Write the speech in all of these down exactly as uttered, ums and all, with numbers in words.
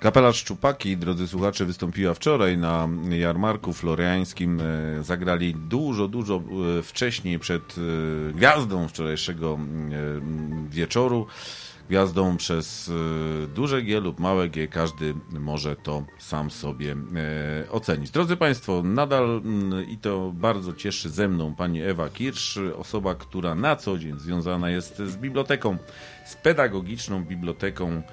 Kapela Szczupaki, drodzy słuchacze, wystąpiła wczoraj na jarmarku floriańskim. Zagrali dużo, dużo wcześniej, przed gwiazdą wczorajszego wieczoru. Gwiazdą przez duże G lub małe G, każdy może to sam sobie ocenić. Drodzy Państwo, nadal i to bardzo cieszy ze mną pani Ewa Kirsz, osoba, która na co dzień związana jest z biblioteką, z pedagogiczną biblioteką.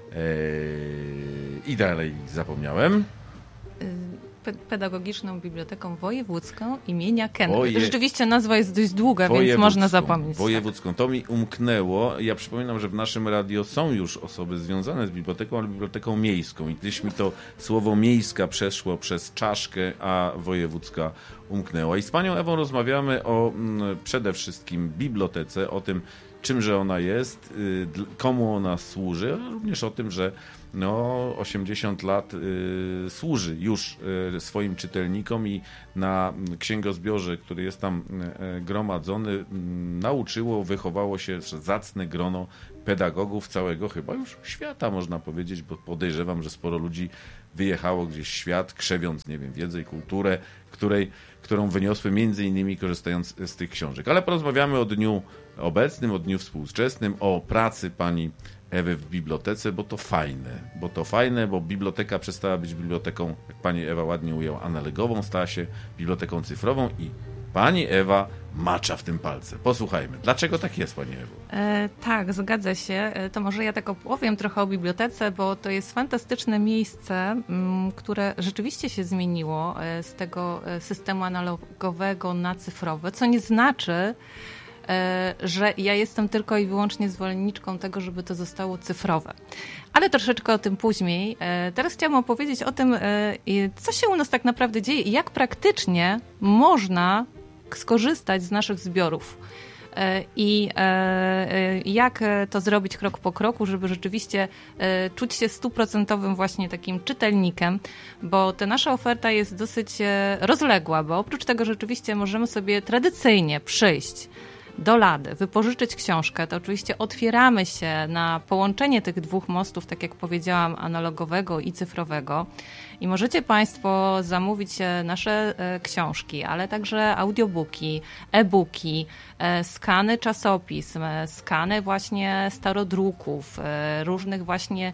I dalej zapomniałem. Pedagogiczną Biblioteką Wojewódzką imienia Kena. Woje... Rzeczywiście nazwa jest dość długa, więc można zapomnieć. Wojewódzką. To mi umknęło. Ja przypominam, że w naszym radio są już osoby związane z biblioteką, ale biblioteką miejską. I gdzieś mi to słowo miejska przeszło przez czaszkę, a wojewódzka umknęła. I z panią Ewą rozmawiamy o m, przede wszystkim bibliotece, o tym, czymże ona jest, komu ona służy, a również o tym, że no, osiemdziesiąt lat y, służy już y, swoim czytelnikom i na księgozbiorze, który jest tam y, gromadzony, y, nauczyło, wychowało się zacne grono pedagogów całego chyba już świata, można powiedzieć, bo podejrzewam, że sporo ludzi wyjechało gdzieś w świat, krzewiąc, nie wiem, wiedzę i kulturę, której, którą wyniosły między innymi korzystając z tych książek. Ale porozmawiamy o dniu obecnym, o dniu współczesnym, o pracy pani Ewy w bibliotece, bo to fajne, bo to fajne, bo biblioteka przestała być biblioteką, jak pani Ewa ładnie ujęła, analogową, stała się biblioteką cyfrową i pani Ewa macza w tym palce. Posłuchajmy. Dlaczego tak jest, pani Ewo? E, tak, zgadza się. E, to może ja tak opowiem trochę o bibliotece, bo to jest fantastyczne miejsce, m, które rzeczywiście się zmieniło e, z tego systemu analogowego na cyfrowy, co nie znaczy, że ja jestem tylko i wyłącznie zwolenniczką tego, żeby to zostało cyfrowe. Ale troszeczkę o tym później. Teraz chciałam opowiedzieć o tym, co się u nas tak naprawdę dzieje i jak praktycznie można skorzystać z naszych zbiorów. I jak to zrobić krok po kroku, żeby rzeczywiście czuć się stuprocentowym właśnie takim czytelnikiem, bo ta nasza oferta jest dosyć rozległa, bo oprócz tego rzeczywiście możemy sobie tradycyjnie przyjść do lady, wypożyczyć książkę, to oczywiście otwieramy się na połączenie tych dwóch mostów, tak jak powiedziałam, analogowego i cyfrowego. I możecie Państwo zamówić nasze książki, ale także audiobooki, e-booki, skany czasopism, skany właśnie starodruków, różnych właśnie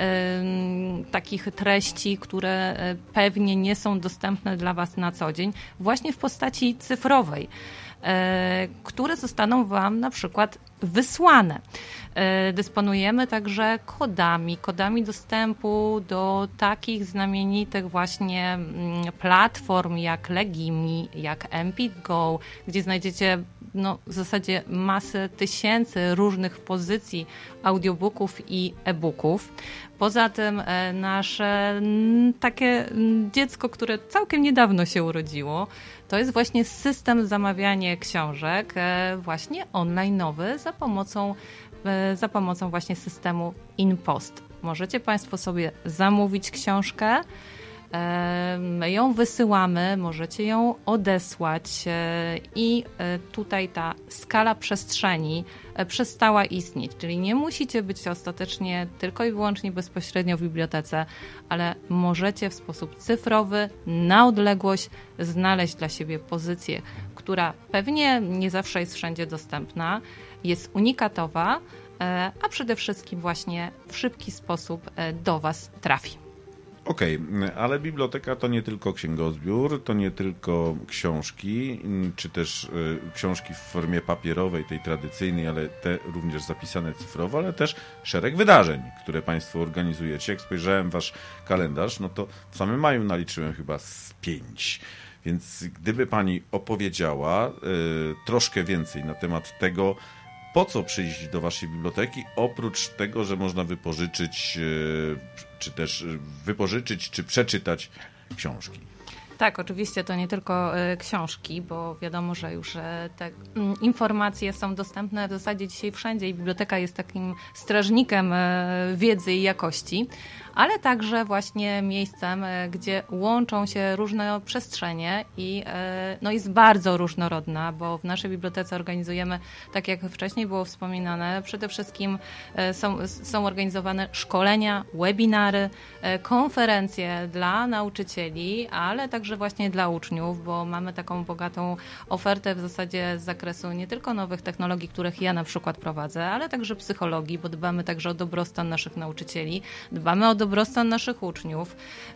takich treści, które pewnie nie są dostępne dla Was na co dzień, właśnie w postaci cyfrowej, które zostaną Wam na przykład wysłane. Dysponujemy także kodami, kodami dostępu do takich znamienitych właśnie platform jak Legimi, jak M P Go, gdzie znajdziecie no, w zasadzie masę tysięcy różnych pozycji audiobooków i e-booków. Poza tym nasze takie dziecko, które całkiem niedawno się urodziło, to jest właśnie system zamawiania książek właśnie online'owy za pomocą, za pomocą właśnie systemu InPost. Możecie Państwo sobie zamówić książkę, my ją wysyłamy, możecie ją odesłać i tutaj ta skala przestrzeni przestała istnieć, czyli nie musicie być ostatecznie tylko i wyłącznie bezpośrednio w bibliotece, ale możecie w sposób cyfrowy, na odległość znaleźć dla siebie pozycję, która pewnie nie zawsze jest wszędzie dostępna, jest unikatowa, a przede wszystkim właśnie w szybki sposób do Was trafi. Okej, okay, ale biblioteka to nie tylko księgozbiór, to nie tylko książki, czy też y, książki w formie papierowej, tej tradycyjnej, ale te również zapisane cyfrowo, ale też szereg wydarzeń, które Państwo organizujecie. Jak spojrzałem Wasz kalendarz, no to w samym maju naliczyłem chyba z pięć. Więc gdyby Pani opowiedziała y, troszkę więcej na temat tego, po co przyjść do Waszej biblioteki, oprócz tego, że można wypożyczyć, czy też wypożyczyć, czy przeczytać książki. Tak, oczywiście to nie tylko książki, bo wiadomo, że już te informacje są dostępne w zasadzie dzisiaj wszędzie i biblioteka jest takim strażnikiem wiedzy i jakości, ale także właśnie miejscem, gdzie łączą się różne przestrzenie i no, jest bardzo różnorodna, bo w naszej bibliotece organizujemy, tak jak wcześniej było wspominane, przede wszystkim są, są organizowane szkolenia, webinary, konferencje dla nauczycieli, ale także właśnie dla uczniów, bo mamy taką bogatą ofertę w zasadzie z zakresu nie tylko nowych technologii, których ja na przykład prowadzę, ale także psychologii, bo dbamy także o dobrostan naszych nauczycieli, dbamy o dobrostan naszych uczniów.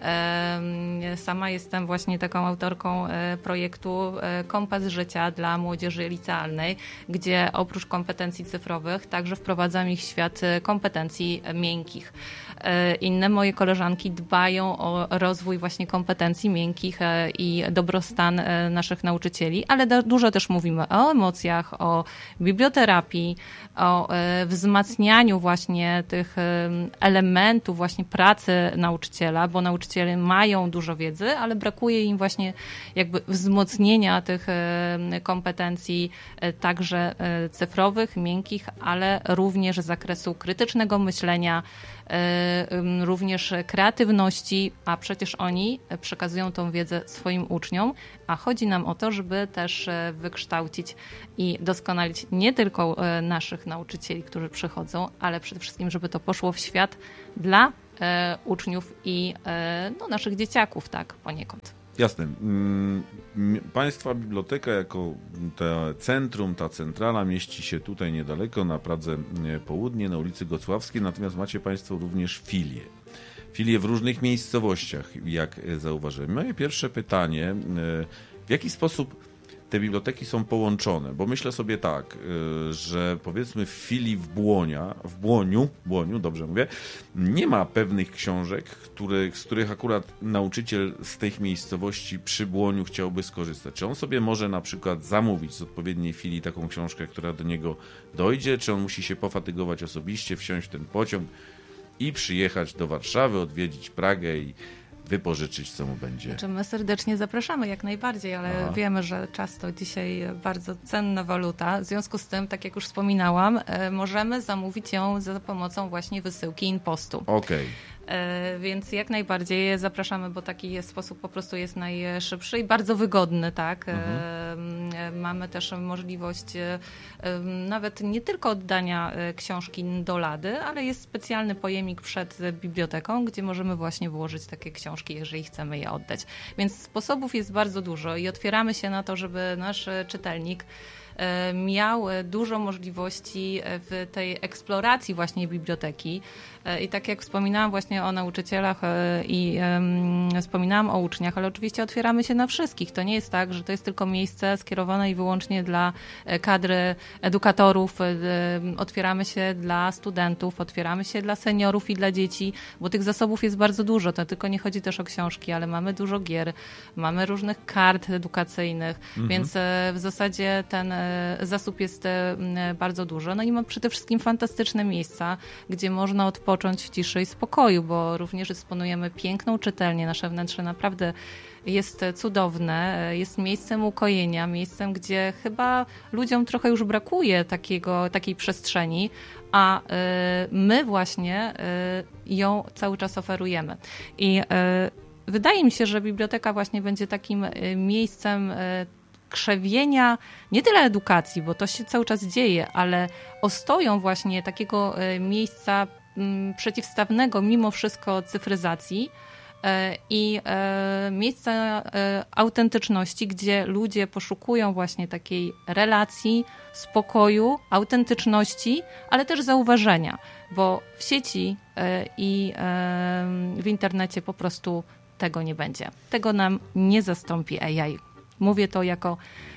Sama jestem właśnie taką autorką projektu Kompas Życia dla młodzieży licealnej, gdzie oprócz kompetencji cyfrowych także wprowadzam ich w świat kompetencji miękkich. Inne moje koleżanki dbają o rozwój właśnie kompetencji miękkich i dobrostan naszych nauczycieli, ale dużo też mówimy o emocjach, o biblioterapii, o wzmacnianiu właśnie tych elementów właśnie pracy nauczyciela, bo nauczyciele mają dużo wiedzy, ale brakuje im właśnie jakby wzmocnienia tych kompetencji także cyfrowych, miękkich, ale również z zakresu krytycznego myślenia, również kreatywności, a przecież oni przekazują tą wiedzę swoim uczniom, a chodzi nam o to, żeby też wykształcić i doskonalić nie tylko naszych nauczycieli, którzy przychodzą, ale przede wszystkim, żeby to poszło w świat dla uczniów i no, naszych dzieciaków, tak, poniekąd. Jasne. Państwa biblioteka jako to centrum, ta centrala mieści się tutaj niedaleko na Pradze Południe, na ulicy Gocławskiej, natomiast macie Państwo również filie. Filie w różnych miejscowościach, jak zauważyłem. Moje pierwsze pytanie, w jaki sposób te biblioteki są połączone? Bo myślę sobie tak, że powiedzmy w filii w Błonia, w Błoniu, Błoniu, dobrze mówię, nie ma pewnych książek, których, z których akurat nauczyciel z tych miejscowości przy Błoniu chciałby skorzystać. Czy on sobie może na przykład zamówić z odpowiedniej filii taką książkę, która do niego dojdzie, czy on musi się pofatygować osobiście, wsiąść w ten pociąg i przyjechać do Warszawy, odwiedzić Pragę i wypożyczyć, co mu będzie. Znaczy my serdecznie zapraszamy jak najbardziej, ale Aha. wiemy, że czas to dzisiaj bardzo cenna waluta. W związku z tym, tak jak już wspominałam, możemy zamówić ją za pomocą właśnie wysyłki InPostu. Okej. Okay. Więc jak najbardziej zapraszamy, bo taki sposób po prostu jest najszybszy i bardzo wygodny, tak. Mhm. Mamy też możliwość nawet nie tylko oddania książki do lady, ale jest specjalny pojemnik przed biblioteką, gdzie możemy właśnie włożyć takie książki, jeżeli chcemy je oddać. Więc sposobów jest bardzo dużo i otwieramy się na to, żeby nasz czytelnik miał dużo możliwości w tej eksploracji właśnie biblioteki. I tak jak wspominałam właśnie o nauczycielach i um, wspominałam o uczniach, ale oczywiście otwieramy się na wszystkich. To nie jest tak, że to jest tylko miejsce skierowane i wyłącznie dla kadry edukatorów. Otwieramy się dla studentów, otwieramy się dla seniorów i dla dzieci, bo tych zasobów jest bardzo dużo. To tylko nie chodzi też o książki, ale mamy dużo gier, mamy różnych kart edukacyjnych, mhm. więc w zasadzie ten zasób jest bardzo dużo. No i mamy przede wszystkim fantastyczne miejsca, gdzie można odpocząć w ciszy i spokoju, bo również dysponujemy piękną czytelnię. Nasze wnętrze naprawdę jest cudowne, jest miejscem ukojenia, miejscem, gdzie chyba ludziom trochę już brakuje takiego, takiej przestrzeni, a my właśnie ją cały czas oferujemy. I wydaje mi się, że biblioteka właśnie będzie takim miejscem krzewienia nie tyle edukacji, bo to się cały czas dzieje, ale ostoją właśnie takiego miejsca przeciwstawnego mimo wszystko cyfryzacji i miejsca autentyczności, gdzie ludzie poszukują właśnie takiej relacji, spokoju, autentyczności, ale też zauważenia, bo w sieci i w internecie po prostu tego nie będzie. Tego nam nie zastąpi A I. Mówię to jako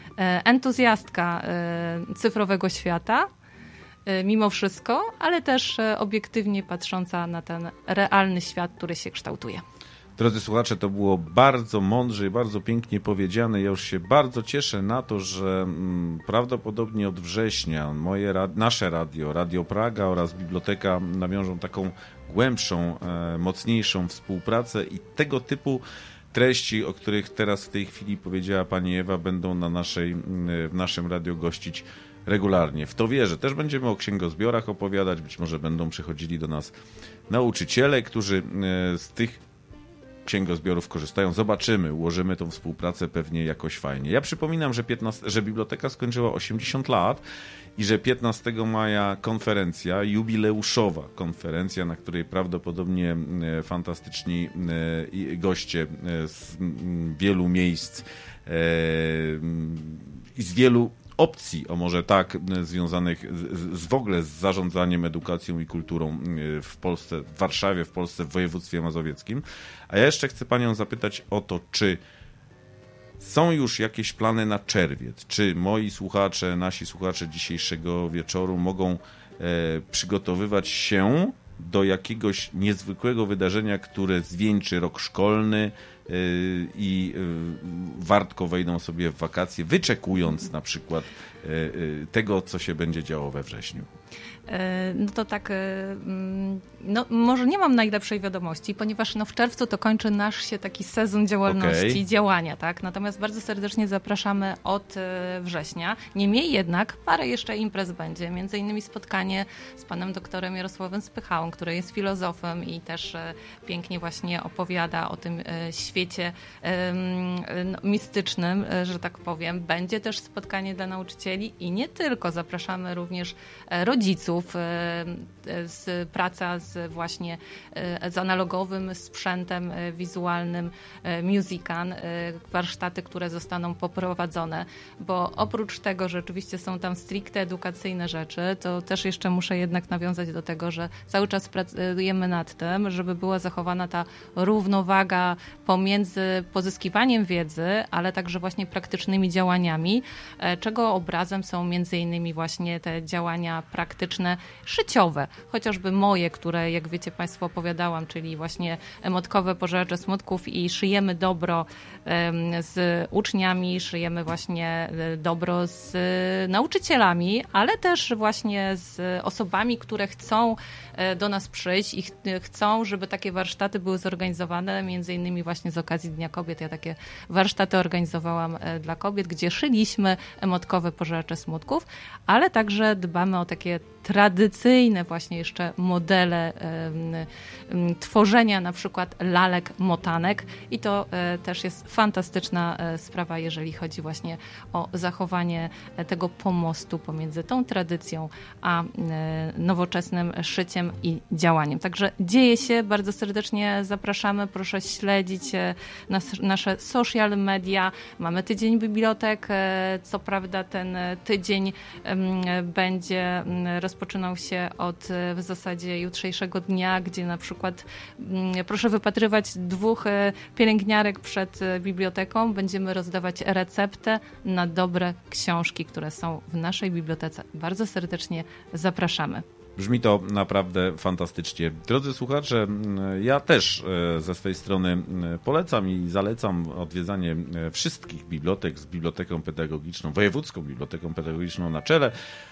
entuzjastka cyfrowego świata, mimo wszystko, ale też obiektywnie patrząca na ten realny świat, który się kształtuje. Drodzy słuchacze, to było bardzo mądrze i bardzo pięknie powiedziane. Ja już się bardzo cieszę na to, że mm, prawdopodobnie od września moje, nasze radio, Radio Praga oraz biblioteka nawiążą taką głębszą, e, mocniejszą współpracę i tego typu treści, o których teraz w tej chwili powiedziała pani Ewa, będą na naszej, w naszym radiu gościć regularnie. W to wierzę. Też będziemy o księgozbiorach opowiadać, być może będą przychodzili do nas nauczyciele, którzy z tych księgozbiorów korzystają. Zobaczymy, ułożymy tą współpracę pewnie jakoś fajnie. Ja przypominam, że, piętnaście, że biblioteka skończyła osiemdziesiąt lat i że piętnastego maja konferencja, jubileuszowa konferencja, na której prawdopodobnie fantastyczni goście z wielu miejsc i z wielu opcji, o może tak, związanych z, z w ogóle z zarządzaniem edukacją i kulturą w Polsce, w Warszawie, w Polsce, w województwie mazowieckim. A ja jeszcze chcę panią zapytać o to, czy są już jakieś plany na czerwiec? Czy moi słuchacze, nasi słuchacze dzisiejszego wieczoru mogą e, przygotowywać się do jakiegoś niezwykłego wydarzenia, które zwieńczy rok szkolny yy, i yy, wartko wejdą sobie w wakacje, wyczekując na przykład yy, yy, tego, co się będzie działo we wrześniu? No to tak, no może nie mam najlepszej wiadomości, ponieważ no w czerwcu to kończy nasz się taki sezon działalności, okay. działania, tak? Natomiast bardzo serdecznie zapraszamy od września. Niemniej jednak parę jeszcze imprez będzie, między innymi spotkanie z panem doktorem Jarosławem Spychałą, który jest filozofem i też pięknie właśnie opowiada o tym świecie mistycznym, że tak powiem. Będzie też spotkanie dla nauczycieli i nie tylko, zapraszamy również rodziców, z praca z właśnie z analogowym sprzętem wizualnym Musican, warsztaty, które zostaną poprowadzone, bo oprócz tego, że oczywiście są tam stricte edukacyjne rzeczy, to też jeszcze muszę jednak nawiązać do tego, że cały czas pracujemy nad tym, żeby była zachowana ta równowaga pomiędzy pozyskiwaniem wiedzy, ale także właśnie praktycznymi działaniami, czego obrazem są między innymi właśnie te działania praktyczne, szyciowe, chociażby moje, które jak wiecie Państwo opowiadałam, czyli właśnie emotkowe pożarcze smutków i szyjemy dobro z uczniami, szyjemy właśnie dobro z nauczycielami, ale też właśnie z osobami, które chcą do nas przyjść i ch- chcą, żeby takie warsztaty były zorganizowane, między innymi właśnie z okazji Dnia Kobiet. Ja takie warsztaty organizowałam dla kobiet, gdzie szyliśmy emotkowe pożarcze smutków, ale także dbamy o takie tradycyjne właśnie jeszcze modele um, um, tworzenia na przykład lalek, motanek i to e, też jest fantastyczna e, sprawa, jeżeli chodzi właśnie o zachowanie e, tego pomostu pomiędzy tą tradycją a e, nowoczesnym szyciem i działaniem. Także dzieje się, bardzo serdecznie zapraszamy, proszę śledzić e, nas, nasze social media. Mamy tydzień bibliotek, e, co prawda ten tydzień e, będzie rozpoczynany rozpoczynał się od w zasadzie jutrzejszego dnia, gdzie na przykład proszę wypatrywać dwóch pielęgniarek przed biblioteką. Będziemy rozdawać receptę na dobre książki, które są w naszej bibliotece. Bardzo serdecznie zapraszamy. Brzmi to naprawdę fantastycznie. Drodzy słuchacze, ja też ze swojej strony polecam i zalecam odwiedzanie wszystkich bibliotek z biblioteką pedagogiczną, wojewódzką biblioteką pedagogiczną na czele.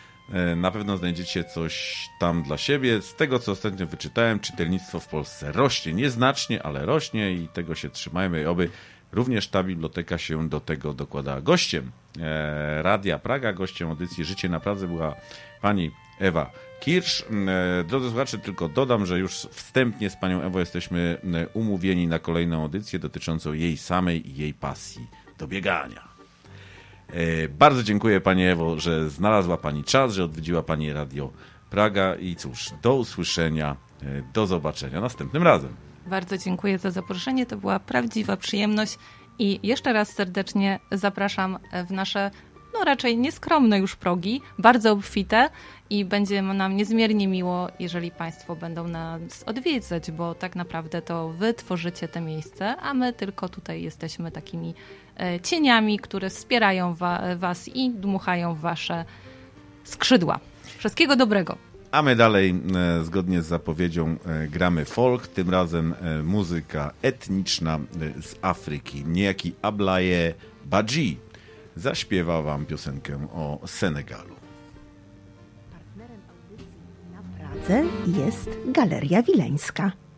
Na pewno znajdziecie coś tam dla siebie. Z tego, co ostatnio wyczytałem, czytelnictwo w Polsce rośnie. Nieznacznie, ale rośnie i tego się trzymajmy. Oby również ta biblioteka się do tego dokładała. Gościem e, Radia Praga, gościem audycji Życie na Pradze była pani Ewa Kirsz. E, drodzy słuchacze, tylko dodam, że już wstępnie z panią Ewą jesteśmy umówieni na kolejną audycję dotyczącą jej samej i jej pasji do biegania. Bardzo dziękuję pani Ewo, że znalazła pani czas, że odwiedziła pani Radio Praga i cóż, do usłyszenia, do zobaczenia następnym razem. Bardzo dziękuję za zaproszenie, to była prawdziwa przyjemność i jeszcze raz serdecznie zapraszam w nasze, no raczej nieskromne już progi, bardzo obfite i będzie nam niezmiernie miło, jeżeli Państwo będą nas odwiedzać, bo tak naprawdę to Wy tworzycie te miejsce, a my tylko tutaj jesteśmy takimi cieniami, które wspierają wa- Was i dmuchają w Wasze skrzydła. Wszystkiego dobrego. A my dalej, e, zgodnie z zapowiedzią, e, gramy folk, tym razem e, muzyka etniczna e, z Afryki. Niejaki Ablaye Badji zaśpiewa wam piosenkę o Senegalu. Partnerem audycji na Pradze jest Galeria Wileńska.